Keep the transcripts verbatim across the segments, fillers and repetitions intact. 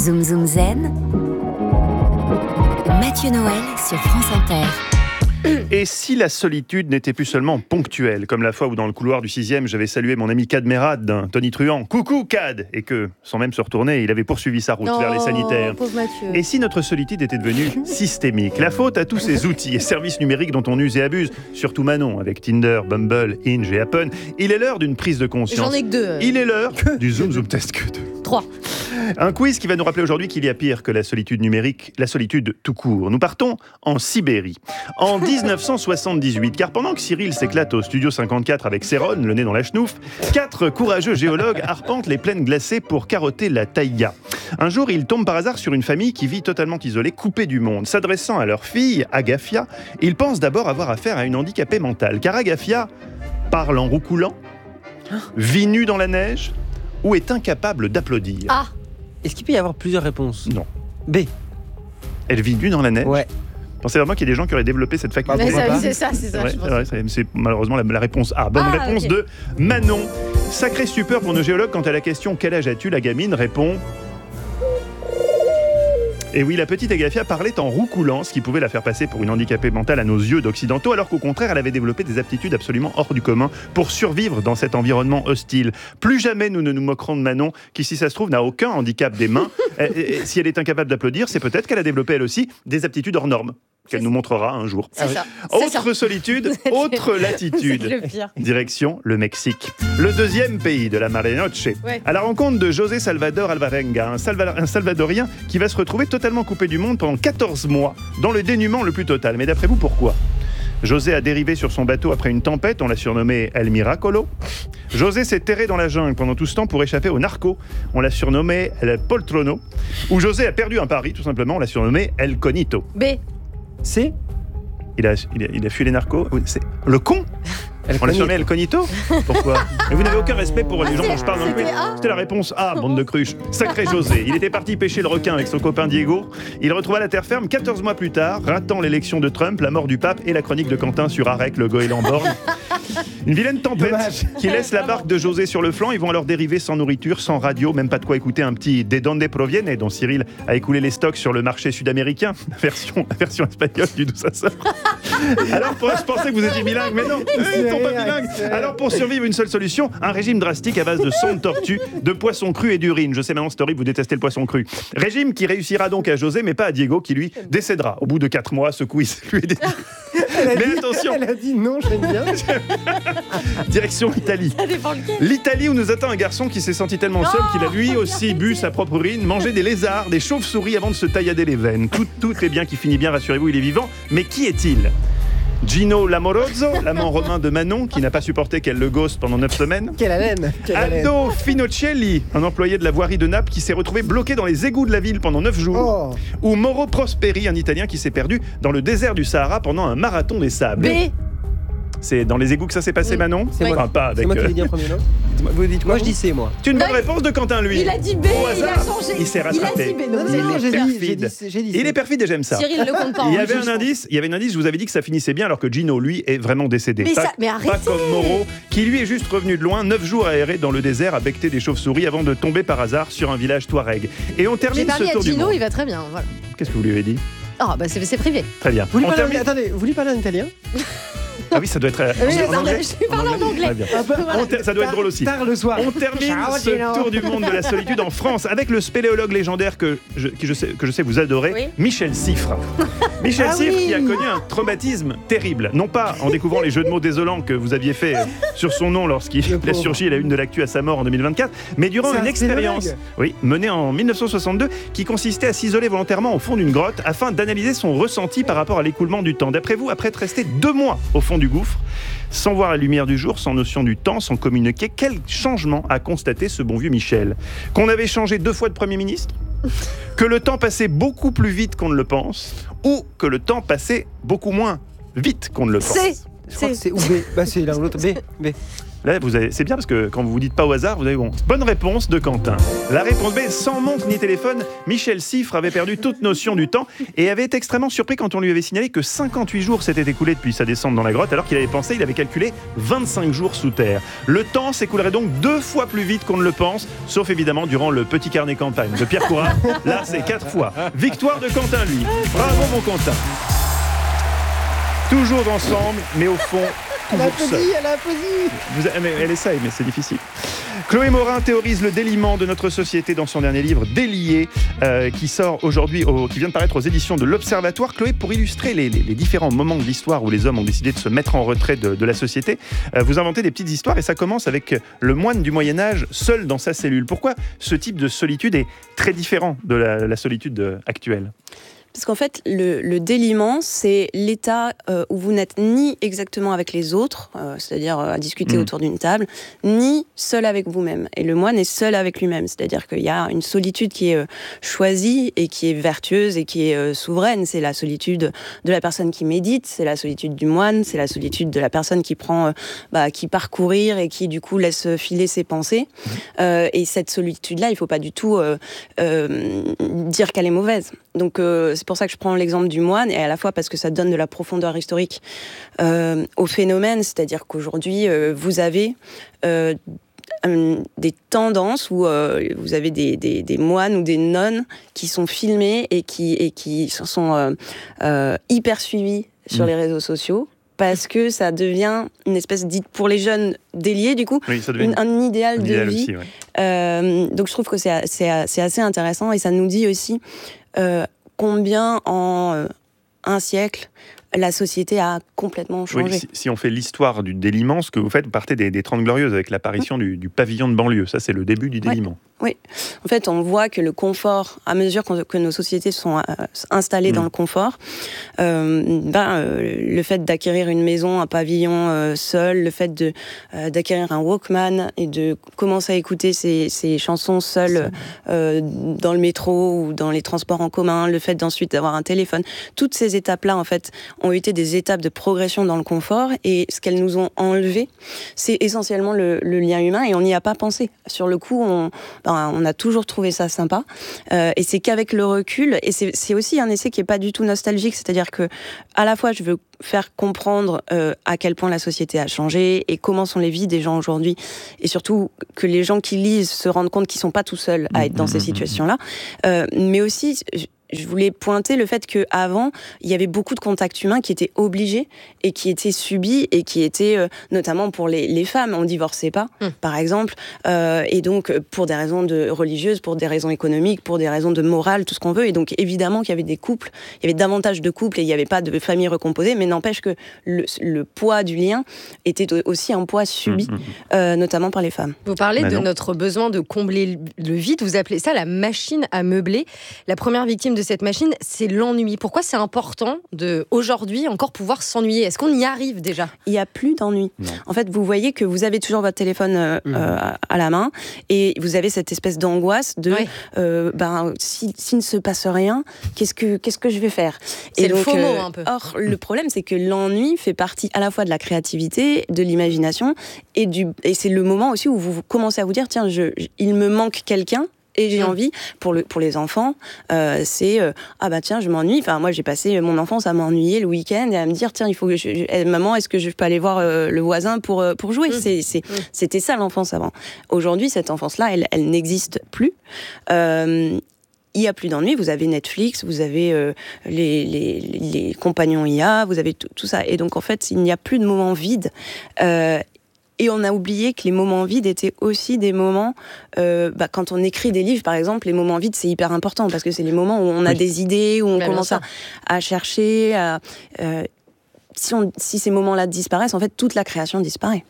Zoom Zoom Zen, Mathieu Noël sur France Inter. Et si la solitude n'était plus seulement ponctuelle, comme la fois où dans le couloir du sixième, j'avais salué mon ami Cad Merad d'un tonitruant « Coucou Cad !» et que, sans même se retourner, il avait poursuivi sa route non, vers les sanitaires. Pauvre Mathieu. Et si notre solitude était devenue systémique, la faute à tous ces outils et services numériques dont on use et abuse, surtout Manon avec Tinder, Bumble, Hinge et Happn, il est l'heure d'une prise de conscience. J'en ai que deux. Il est l'heure du Zoom Zoom Test que deux. Trois. Un quiz qui va nous rappeler aujourd'hui qu'il y a pire que la solitude numérique, la solitude tout court. Nous partons en Sibérie, en dix-neuf cent soixante-dix-huit, car pendant que Cyril s'éclate au studio cinquante-quatre avec Céron, le nez dans la chenouf, quatre courageux géologues arpentent les plaines glacées pour carotter la taïga. Un jour, ils tombent par hasard sur une famille qui vit totalement isolée, coupée du monde. S'adressant à leur fille, Agafia, ils pensent d'abord avoir affaire à une handicapée mentale, car Agafia parle en roucoulant, vit nue dans la neige, ou est incapable d'applaudir. Ah. Est-ce qu'il peut y avoir plusieurs réponses ? Non. B. Elle vit nue dans la neige. Ouais. Pensez vraiment qu'il y a des gens qui auraient développé cette faculté. Mais pourquoi ça, pas c'est ça, c'est ça. Ouais, je pense. ouais, c'est, c'est malheureusement la, la réponse A. Bonne Ah, réponse ok. de Manon. Sacré stupeur pour nos géologues quand à la question « Quel âge as-tu ?» la gamine répond... Et oui, la petite Agafia parlait en roucoulant, ce qui pouvait la faire passer pour une handicapée mentale à nos yeux d'occidentaux, alors qu'au contraire, elle avait développé des aptitudes absolument hors du commun pour survivre dans cet environnement hostile. Plus jamais nous ne nous moquerons de Manon, qui, si ça se trouve, n'a aucun handicap des mains. et, et, si elle est incapable d'applaudir, c'est peut-être qu'elle a développé, elle aussi, des aptitudes hors normes, qu'elle nous montrera un jour. C'est ça. C'est Autre ça. solitude, autre latitude. C'est le pire. Direction le Mexique. Le deuxième pays de la Mare Noche. Ouais. À la rencontre de José Salvador Alvarenga, un, Salva- un Salvadorien qui va se retrouver totalement coupé du monde pendant quatorze mois, dans le dénuement le plus total. Mais d'après vous, pourquoi ? José a dérivé sur son bateau après une tempête, on l'a surnommé El Miracolo. José s'est terré dans la jungle pendant tout ce temps pour échapper aux narcos, on l'a surnommé El Poltrono. Ou José a perdu un pari, tout simplement, on l'a surnommé El Conito. B. C. Il a, il a, il a fui les narcos. C'est le con. Elle On l'a surnommé El Conito. Pourquoi ? Mais vous n'avez aucun respect pour les gens dont je parle dans le C'était quiz. A. C'était la réponse A, bande de cruches. Sacré José. Il était parti pêcher le requin avec son copain Diego. Il retrouva la terre ferme quatorze mois plus tard, ratant l'élection de Trump, la mort du pape et la chronique de Quentin sur Arec, le goéland borgne. Une vilaine tempête Dommage. qui laisse la barque de José sur le flanc. Ils vont alors dériver sans nourriture, sans radio, même pas de quoi écouter un petit De Donde Proviene dont Cyril a écoulé les stocks sur le marché sud-américain. La version, la version espagnole du D'où ça sort. Alors, pour, je pensais que vous étiez bilingue, mais non, ils sont pas bilingues. Alors, pour survivre, une seule solution, un régime drastique à base de sang de tortue, de poisson cru et d'urine. Je sais maintenant, c'est horrible, vous détestez le poisson cru. Régime qui réussira donc à José, mais pas à Diego, qui lui décédera au bout de quatre mois. Ce quiz lui est dédié. Mais attention, Elle a dit non, j'aime bien. direction Italie. Ça dépend lequel. L'Italie où nous attend un garçon qui s'est senti tellement seul qu'il a lui aussi bu sa propre urine, mangé des lézards, des chauves-souris avant de se taillader les veines. Tout, tout est bien qui finit bien, rassurez-vous, il est vivant. Mais qui est-il ? Gino Lamorozzo, l'amant romain de Manon, qui n'a pas supporté qu'elle le ghost pendant neuf semaines. Quelle haleine. Quelle haleine. Aldo Finocelli, un employé de la voirie de Naples qui s'est retrouvé bloqué dans les égouts de la ville pendant neuf jours. Oh. Ou Mauro Prosperi, un Italien qui s'est perdu dans le désert du Sahara pendant un marathon des sables. B. C'est dans les égouts que ça s'est passé, Mm. Manon C'est moi. Enfin, pas avec... C'est moi qui euh, l'ai dit en premier, non ? Vous dites quoi ? Moi, je dis C, moi. C'est une bonne Non, il- réponse de Quentin, lui. Il a dit B, Au il a hasard. changé. Il s'est Il a rattrapé. dit B, Non, non, non, Il non, est j'ai dit, j'ai perfide. dit, j'ai dit Il C. est perfide et j'aime ça. Cyril le compte pas. Il y hein, avait je- un je indice, il y avait un indice, je vous avais dit que ça finissait bien alors que Gino, lui, est vraiment décédé. Mais pas, ça- mais pas arrêtez. comme Moreau, qui lui est juste revenu de loin, neuf jours aéré dans le désert à becter des chauves-souris avant de tomber par hasard sur un village touareg. Et on J'ai termine parlé ce à tour du Gino, monde. il va très bien. Voilà. Qu'est-ce que vous lui avez dit ? Ah, bah c'est c'est privé. Très bien. Vous lui On parlez en- termine- Attendez, vous lui parlez en italien ? Ah oui, ça doit être euh, Oui, en, en ça- anglais. je lui parle en anglais. Très bien. Un peu- On ter- Ça doit être drôle aussi. Tard le soir. On termine Ciao, ce Gino. tour du monde de la solitude en France avec le spéléologue légendaire que je, qui je sais, que je sais vous adorez, Oui. Michel Siffre. Michel Ah Siffre oui. qui a connu un traumatisme terrible. Non pas en découvrant les jeux de mots désolants que vous aviez fait euh, sur son nom lorsqu'il Le a pauvre. surgi à la une de l'actu à sa mort en deux mille vingt-quatre, mais durant C'est une un expérience spéléologue. oui, menée en mille neuf cent soixante-deux qui consistait à s'isoler volontairement au fond d'une grotte afin d'analyser son ressenti par rapport à l'écoulement du temps. D'après vous, après être resté deux mois au fond du gouffre, sans voir la lumière du jour, sans notion du temps, sans communiquer, quel changement a constaté ce bon vieux Michel ? Qu'on avait changé deux fois de Premier ministre ? Que le temps passait beaucoup plus vite qu'on ne le pense ? Ou que le temps passait beaucoup moins vite qu'on ne le pense ? C. Je crois que C. c'est ou B. Bah, c'est l'un ou l'autre. B. B. Là, vous avez... c'est bien parce que quand vous vous dites pas au hasard, vous avez bon. Bonne réponse de Quentin. La réponse B, sans montre ni téléphone, Michel Siffre avait perdu toute notion du temps et avait été extrêmement surpris quand on lui avait signalé que cinquante-huit jours s'étaient écoulés depuis sa descente dans la grotte, alors qu'il avait pensé, il avait calculé vingt-cinq jours sous terre. Le temps s'écoulerait donc deux fois plus vite qu'on ne le pense, sauf évidemment durant le petit carnet campagne de Pierre Coura. Là, c'est quatre fois. Victoire de Quentin, lui. Bravo, mon Quentin. Toujours ensemble, mais au fond, Elle a toujours seul. applaudi, elle a applaudi. Vous, mais elle essaye, mais c'est difficile. Chloé Morin théorise le déliement de notre société dans son dernier livre Délié, euh, qui sort aujourd'hui, au, qui vient de paraître aux éditions de l'Observatoire. Chloé, pour illustrer les, les, les différents moments de l'histoire où les hommes ont décidé de se mettre en retrait de, de la société, euh, vous inventez des petites histoires et ça commence avec le moine du Moyen-Âge seul dans sa cellule. Pourquoi ce type de solitude est très différent de la, la solitude actuelle ? Parce qu'en fait, le, le déliement, c'est l'état euh, où vous n'êtes ni exactement avec les autres, euh, c'est-à-dire euh, à discuter mmh. autour d'une table, ni seul avec vous-même. Et le moine est seul avec lui-même, c'est-à-dire qu'il y a une solitude qui est euh, choisie et qui est vertueuse et qui est euh, souveraine. C'est la solitude de la personne qui médite, c'est la solitude du moine, c'est la solitude de la personne qui prend, euh, bah, qui part courir et qui du coup laisse filer ses pensées. Mmh. Euh, et cette solitude-là, il ne faut pas du tout euh, euh, dire qu'elle est mauvaise. Donc euh, c'est pour ça que je prends l'exemple du moine, et à la fois parce que ça donne de la profondeur historique euh, au phénomène, c'est-à-dire qu'aujourd'hui, euh, vous avez euh, euh, des tendances où euh, vous avez des, des, des moines ou des nonnes qui sont filmés et qui, et qui sont euh, euh, hyper suivis sur mmh. les réseaux sociaux. Parce que ça devient une espèce, dite pour les jeunes, délié, du coup, oui, ça devient une, un idéal un de idéal vie. Aussi, ouais. euh, donc je trouve que c'est, c'est, c'est assez intéressant, et ça nous dit aussi euh, combien en euh, un siècle la société a complètement changé. Oui, si, si on fait l'histoire du déliement, ce que vous faites, vous partez des, des Trente Glorieuses avec l'apparition oui. du, du pavillon de banlieue. Ça, c'est le début du déliement. Oui. oui. En fait, on voit que le confort, à mesure que nos sociétés sont euh, installées mmh. dans le confort, euh, ben, euh, le fait d'acquérir une maison, un pavillon euh, seul, le fait de, euh, d'acquérir un Walkman et de commencer à écouter ses, ses chansons seul euh, dans le métro ou dans les transports en commun, le fait d'ensuite d'avoir un téléphone, toutes ces étapes-là, en fait, ont été des étapes de progression dans le confort, et ce qu'elles nous ont enlevé, c'est essentiellement le, le lien humain, et on n'y a pas pensé. Sur le coup, on, ben, on a toujours trouvé ça sympa, euh, et c'est qu'avec le recul, et c'est, c'est aussi un essai qui n'est pas du tout nostalgique, c'est-à-dire que à la fois je veux faire comprendre euh, à quel point la société a changé et comment sont les vies des gens aujourd'hui, et surtout que les gens qui lisent se rendent compte qu'ils ne sont pas tout seuls à être dans ces situations-là, euh, mais aussi je voulais pointer le fait qu'avant, il y avait beaucoup de contacts humains qui étaient obligés et qui étaient subis, et qui étaient, euh, notamment pour les, les femmes, on ne divorçait pas, mmh. par exemple, euh, et donc pour des raisons de religieuses, pour des raisons économiques, pour des raisons de morale, tout ce qu'on veut, et donc évidemment qu'il y avait des couples, il y avait davantage de couples, et il n'y avait pas de famille recomposée, mais n'empêche que le, le poids du lien était aussi un poids subi, mmh. euh, notamment par les femmes. Vous parlez Manon. de notre besoin de combler le vide, vous appelez ça la machine à meubler. La première victime de cette machine, c'est l'ennui. Pourquoi c'est important de, aujourd'hui, encore pouvoir s'ennuyer ? Est-ce qu'on y arrive déjà ? Il n'y a plus d'ennui. Non. En fait, vous voyez que vous avez toujours votre téléphone euh, mmh. euh, à la main, et vous avez cette espèce d'angoisse de oui. euh, ben, si, s'il ne se passe rien, qu'est-ce que, qu'est-ce que je vais faire ? C'est et le donc, FOMO euh, un peu. Or, le problème, c'est que l'ennui fait partie à la fois de la créativité, de l'imagination, et, du, et c'est le moment aussi où vous commencez à vous dire, tiens, je, je, il me manque quelqu'un. Et j'ai mmh. envie, pour, le, pour les enfants, euh, c'est euh, ah bah tiens, je m'ennuie. Enfin, moi, j'ai passé mon enfance à m'ennuyer le week-end et à me dire tiens, il faut que je, je, maman, est-ce que je peux aller voir euh, le voisin pour, euh, pour jouer mmh. c'est, c'est, mmh. C'était ça l'enfance avant. Aujourd'hui, cette enfance-là, elle, elle n'existe plus. Euh, Il n'y a plus d'ennui, vous avez Netflix, vous avez euh, les, les, les compagnons I A, vous avez tout, tout ça. Et donc, en fait, il n'y a plus de moments vides. Euh, Et on a oublié que les moments vides étaient aussi des moments... Euh, bah, quand on écrit des livres, par exemple, les moments vides, c'est hyper important, parce que c'est les moments où on a oui. des idées, où on bah, commence à, à chercher. À, euh, si, on, si ces moments-là disparaissent, en fait, toute la création disparaît.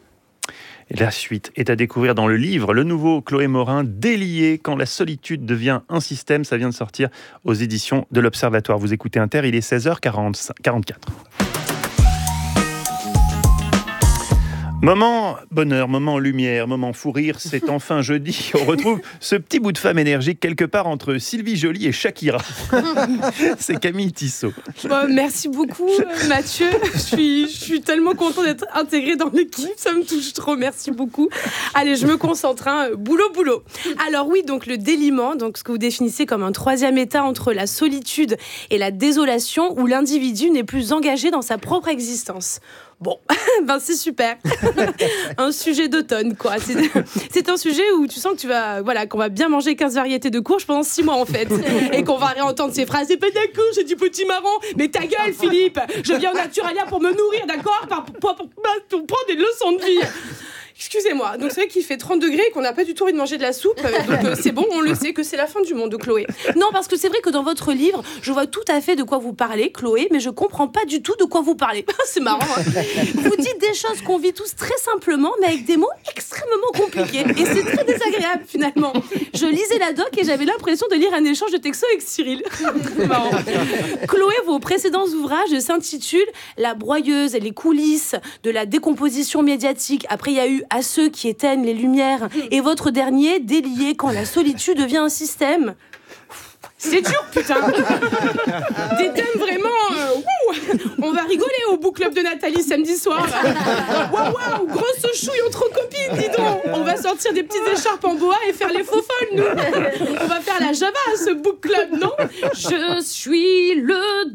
Et la suite est à découvrir dans le livre. Le nouveau Chloé Morin, Délié, quand la solitude devient un système. Ça vient de sortir aux éditions de l'Observatoire. Vous écoutez Inter, il est seize heures quarante-quatre. Moment bonheur, moment lumière, moment fou rire, c'est enfin jeudi. On retrouve ce petit bout de femme énergique quelque part entre Sylvie Joly et Shakira. C'est Camille Tissot. Bon, merci beaucoup Mathieu. Je suis, je suis tellement contente d'être intégrée dans l'équipe, ça me touche trop. Merci beaucoup. Allez, je me concentre. Hein. Boulot, boulot. Alors oui, donc le déliement, donc ce que vous définissez comme un troisième état entre la solitude et la désolation, où l'individu n'est plus engagé dans sa propre existence. Bon, ben c'est super. Un sujet d'automne, quoi. C'est, c'est un sujet où tu sens que tu vas, voilà, qu'on va bien manger quinze variétés de courges pendant six mois, en fait. Et qu'on va réentendre ces phrases. C'est pas d'accord, j'ai du petit marron. Mais ta gueule, Philippe. Je viens au Naturalia pour me nourrir, d'accord, pour, pour, pour, pour prendre des leçons de vie. Excusez-moi, donc c'est vrai qu'il fait trente degrés et qu'on n'a pas du tout envie de manger de la soupe, donc euh, c'est bon, on le sait que c'est la fin du monde, Chloé. Non, parce que c'est vrai que dans votre livre, je vois tout à fait de quoi vous parlez, Chloé, mais je comprends pas du tout de quoi vous parlez. C'est marrant, hein. Vous dites des choses qu'on vit tous très simplement, mais avec des mots extrêmement compliqués, et c'est très désagréable finalement. Je lisais la doc et j'avais l'impression de lire un échange de textos avec Cyril. C'est marrant. Chloé, vos précédents ouvrages s'intitulent « La broyeuse et les coulisses de la décomposition médiatique ». Après, il y a eu à ceux qui éteignent les lumières. Et votre dernier, délié quand la solitude devient un système. C'est dur, putain. Des thèmes vraiment... Euh, on va rigoler au book club de Nathalie samedi soir. Waouh, waouh, grosse chouille entre copines, dis donc. On va sortir des petites écharpes en bois et faire les faux folles, nous. On va faire la Java à ce book club, non? Je suis le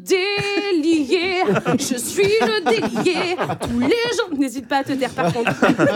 délié. Je suis le délié. Tous les gens... N'hésite pas à te taire, par contre.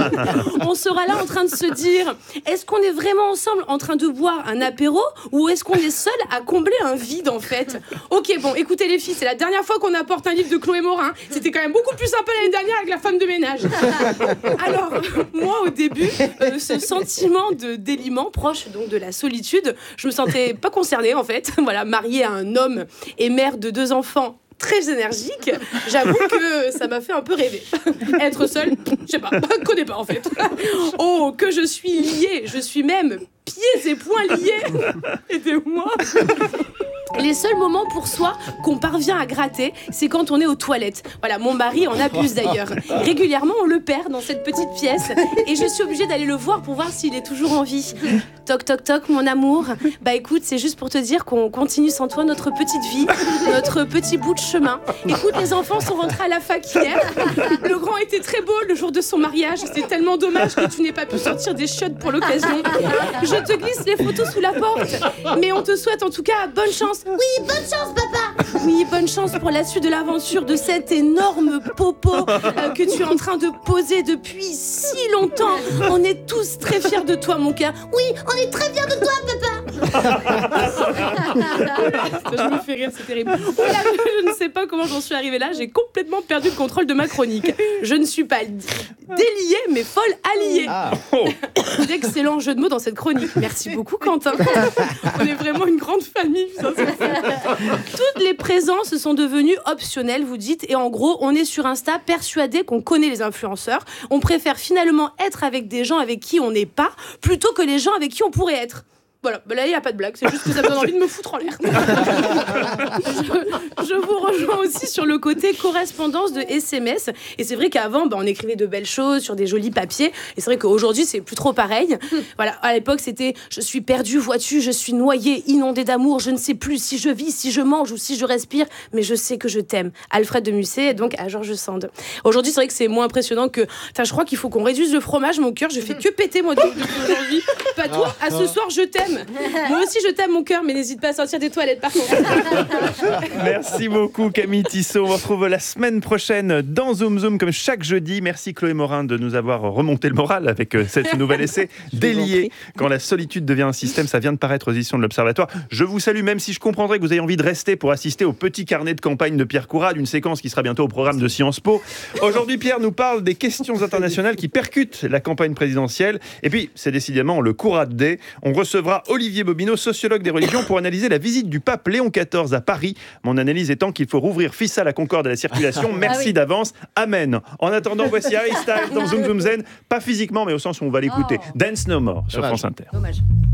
On sera là en train de se dire, est-ce qu'on est vraiment ensemble en train de boire un apéro ou est-ce qu'on est seul à combler un vide, en fait? Ok, bon, écoutez les filles, c'est la dernière fois qu'on apporte un livre de Chloé Morin. C'était quand même beaucoup plus sympa l'année dernière avec La femme de ménage. Alors, moi, au début, euh, ce sentiment de déliement, proche donc de la solitude, je me sentais pas concernée, en fait. Voilà, mariée à un homme et mère de deux enfants très énergique, j'avoue que ça m'a fait un peu rêver. Être seule, je sais pas, je connais pas en fait. Oh, que je suis liée, je suis même pieds et poings liés. Aidez-moi. Les seuls moments pour soi qu'on parvient à gratter, c'est quand on est aux toilettes. Voilà, mon mari en abuse d'ailleurs. Régulièrement, on le perd dans cette petite pièce et je suis obligée d'aller le voir pour voir s'il est toujours en vie. Toc, toc, toc, mon amour. Bah écoute, c'est juste pour te dire qu'on continue sans toi notre petite vie, notre petit bout de chemin. Écoute, les enfants sont rentrés à la fac hier. Le grand était très beau le jour de son mariage. C'est tellement dommage que tu n'aies pas pu sortir des chiottes pour l'occasion. Je te glisse les photos sous la porte. Mais on te souhaite en tout cas bonne chance. Oui, bonne chance, papa. Oui, bonne chance pour la suite de l'aventure de cet énorme popo euh, que tu es en train de poser depuis si longtemps. On est tous très fiers de toi, mon cœur. Oui, on est très fiers de toi, papa. Je me fais rire, c'est terrible. Oh là, je ne sais pas comment j'en suis arrivée là. J'ai complètement perdu le contrôle de ma chronique. Je ne suis pas déliée, mais folle alliée. Ah. D'excellents jeux de mots dans cette chronique. Merci beaucoup, Quentin. On est vraiment une grande famille. Ça, toutes les présences sont devenues optionnelles, vous dites, et en gros, on est sur Insta persuadé qu'on connaît les influenceurs. On préfère finalement être avec des gens avec qui on n'est pas, plutôt que les gens avec qui on pourrait être. Voilà, bah là il n'y a pas de blague, c'est juste que ça me donne envie de me foutre en l'air. je, je vous rejoins aussi sur le côté correspondance de S M S. Et c'est vrai qu'avant, bah, on écrivait de belles choses sur des jolis papiers. Et c'est vrai qu'aujourd'hui, c'est plus trop pareil. Voilà, à l'époque, c'était « Je suis perdue, vois-tu, je suis noyée, inondée d'amour. Je ne sais plus si je vis, si je mange ou si je respire. Mais je sais que je t'aime. » Alfred de Musset et donc à Georges Sand. Aujourd'hui, c'est vrai que c'est moins impressionnant que... Enfin, je crois qu'il faut qu'on réduise le fromage, mon cœur. Je fais que péter, moi, depuis aujourd'hui. Pas toi, à ce soir, je t'aime. Moi aussi je t'aime mon cœur, mais n'hésite pas à sortir des toilettes par contre. Merci beaucoup Camille Tissot. On vous retrouve la semaine prochaine dans Zoom Zoom comme chaque jeudi. Merci Chloé Morin de nous avoir remonté le moral avec cette nouvel essai Délié. Quand la solitude devient un système, ça vient de paraître aux éditions de l'Observatoire. Je vous salue, même si je comprendrais que vous ayez envie de rester pour assister au petit carnet de campagne de Pierre Courade, une séquence qui sera bientôt au programme de Sciences Po. Aujourd'hui Pierre nous parle des questions internationales qui percutent la campagne présidentielle. Et puis c'est décidément le Courade Day. On recevra Olivier Bobineau, sociologue des religions, pour analyser la visite du pape Léon quatorze à Paris. Mon analyse étant qu'il faut rouvrir Fissa, la Concorde, à la circulation. Merci ah oui. d'avance. Amen. En attendant, voici Harry Styles dans Zoom Zoom Zen. Pas physiquement, mais au sens où on va l'écouter. Oh. Dance No More sur Dommage. France Inter. Dommage.